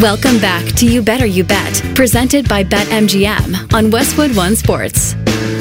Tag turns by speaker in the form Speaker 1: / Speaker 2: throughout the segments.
Speaker 1: Welcome back to You Better You Bet, presented by BetMGM on Westwood One Sports.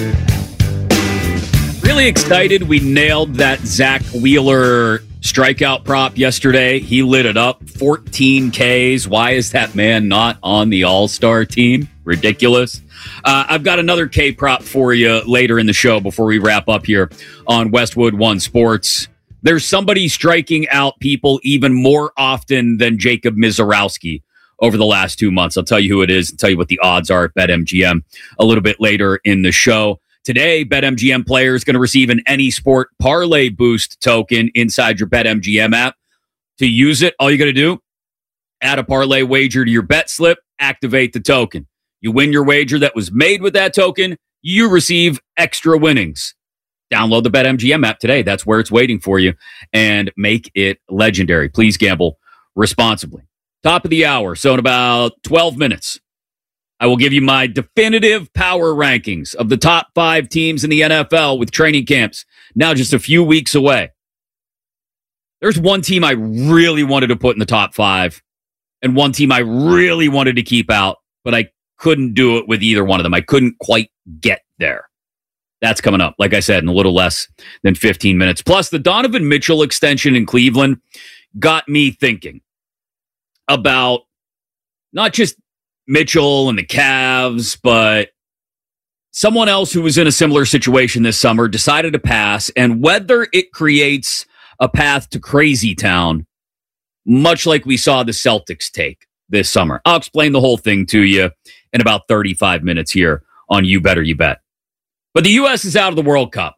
Speaker 2: Really excited. We nailed that Zach Wheeler strikeout prop yesterday. He lit it up. 14 Ks. Why is that man not on the All-Star team? Ridiculous. I've got another K prop for you later in the show before we wrap up here on Westwood One Sports. There's somebody striking out people even more often than Jacob Mizorowski over the last 2 months. I'll tell you who it is and tell you what the odds are at BetMGM a little bit later in the show. Today, BetMGM player is going to receive an Any Sport Parlay Boost token inside your BetMGM app. To use it, all you got to do, add a parlay wager to your bet slip, activate the token. You win your wager that was made with that token, you receive extra winnings. Download the BetMGM app today. That's where it's waiting for you. And make it legendary. Please gamble responsibly. Top of the hour. So in about 12 minutes, I will give you my definitive power rankings of the top 5 teams in the NFL with training camps now just a few weeks away. There's one team I really wanted to put in the top 5 and one team I really wanted to keep out, but I couldn't do it with either one of them. I couldn't quite get there. That's coming up, like I said, in a little less than 15 minutes. Plus, the Donovan Mitchell extension in Cleveland got me thinking about not just Mitchell and the Cavs, but someone else who was in a similar situation this summer decided to pass, and whether it creates a path to crazy town, much like we saw the Celtics take this summer. I'll explain the whole thing to you in about 35 minutes here on You Better You Bet. But the U.S. is out of the World Cup.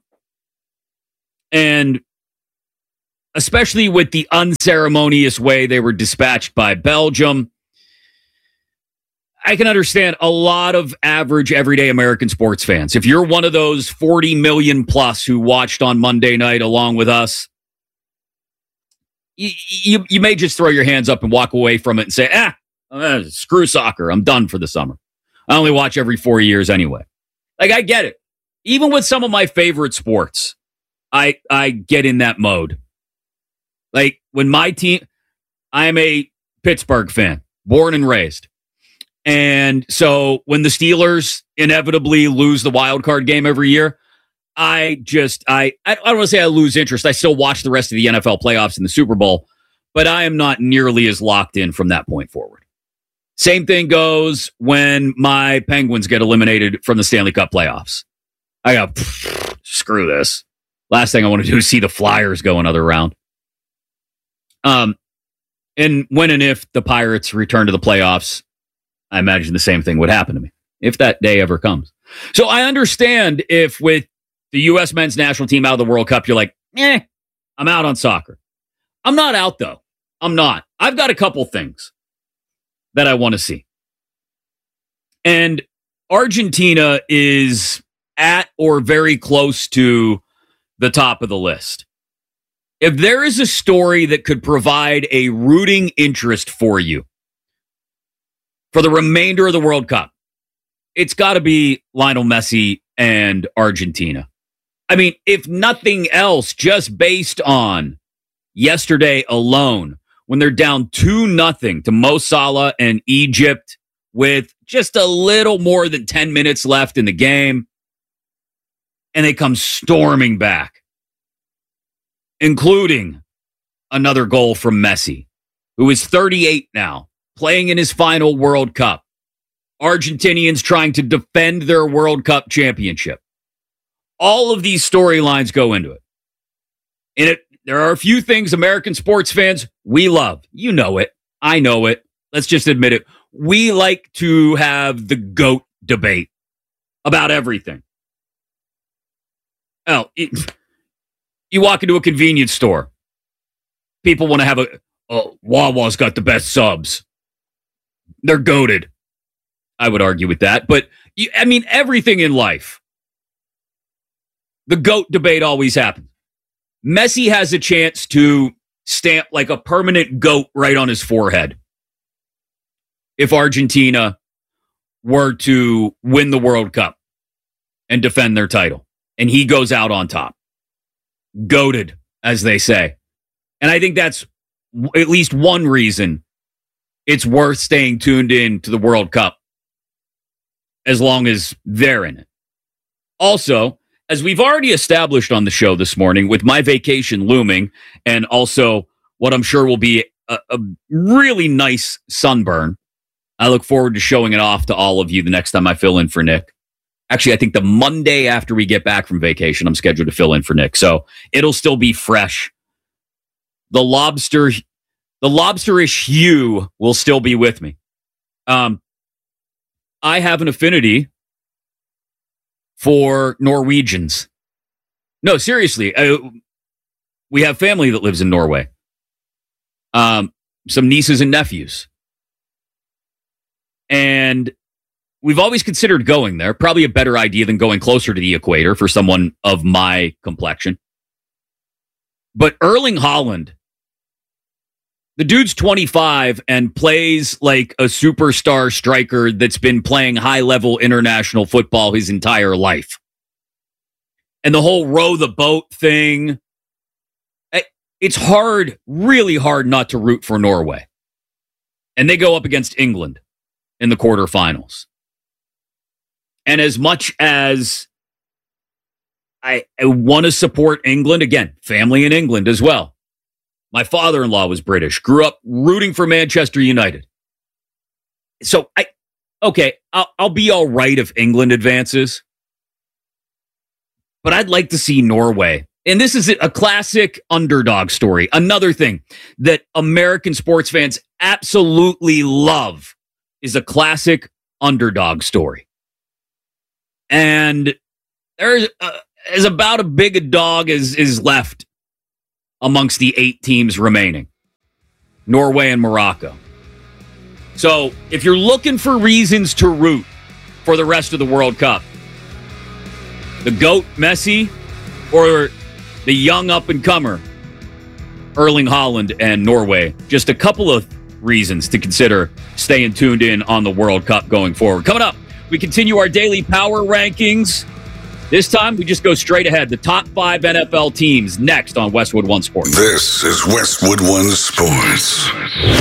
Speaker 2: And especially with the unceremonious way they were dispatched by Belgium, I can understand a lot of average, everyday American sports fans. If you're one of those 40 million plus who watched on Monday night along with us, you may just throw your hands up and walk away from it and say, screw soccer. I'm done for the summer. I only watch every 4 years anyway. Like, I get it. Even with some of my favorite sports, I get in that mode. Like, when my team, I'm a Pittsburgh fan, born and raised. And so when the Steelers inevitably lose the wild card game every year, I don't want to say I lose interest. I still watch the rest of the NFL playoffs and the Super Bowl, but I am not nearly as locked in from that point forward. Same thing goes when my Penguins get eliminated from the Stanley Cup playoffs. I go, screw this. Last thing I want to do is see the Flyers go another round. And when and if the Pirates return to the playoffs, I imagine the same thing would happen to me, if that day ever comes. So I understand if with the U.S. men's national team out of the World Cup, you're like, I'm out on soccer. I'm not out, though. I'm not. I've got a couple things that I want to see. And Argentina is at or very close to the top of the list. If there is a story that could provide a rooting interest for you for the remainder of the World Cup, it's got to be Lionel Messi and Argentina. I mean, if nothing else, just based on yesterday alone, when they're down 2-0 to Mo Salah and Egypt with just a little more than 10 minutes left in the game, and they come storming back, including another goal from Messi, who is 38 now, playing in his final World Cup. Argentinians trying to defend their World Cup championship. All of these storylines go into it. And there are a few things American sports fans we love. You know it. I know it. Let's just admit it. We like to have the GOAT debate about everything. Oh, you walk into a convenience store. People want to have Wawa's got the best subs. They're goated. I would argue with that. But, everything in life. The GOAT debate always happens. Messi has a chance to stamp like a permanent GOAT right on his forehead if Argentina were to win the World Cup and defend their title. And he goes out on top. GOATed, as they say. And I think that's at least one reason it's worth staying tuned in to the World Cup as long as they're in it. Also, as we've already established on the show this morning, with my vacation looming and also what I'm sure will be a really nice sunburn, I look forward to showing it off to all of you the next time I fill in for Nick. Actually, I think the Monday after we get back from vacation, I'm scheduled to fill in for Nick. So it'll still be fresh. The lobsterish hue will still be with me. I have an affinity for Norwegians. No, seriously. We have family that lives in Norway. Some nieces and nephews. And we've always considered going there. Probably a better idea than going closer to the equator for someone of my complexion. But Erling Haaland, the dude's 25 and plays like a superstar striker that's been playing high-level international football his entire life. And the whole row the boat thing, it's hard, really hard not to root for Norway. And they go up against England in the quarterfinals. And as much as I want to support England, again, family in England as well. My father-in-law was British, grew up rooting for Manchester United. So, I'll be all right if England advances. But I'd like to see Norway. And this is a classic underdog story. Another thing that American sports fans absolutely love is a classic underdog story. And there's about as big a dog as is left amongst the 8 teams remaining. Norway and Morocco. So if you're looking for reasons to root for the rest of the World Cup, the GOAT Messi or the young up-and-comer Erling Haaland and Norway, just a couple of reasons to consider staying tuned in on the World Cup going forward. Coming up, we continue our daily power rankings. This time, we just go straight ahead. The top 5 NFL teams next on Westwood One Sports.
Speaker 3: This is Westwood One Sports.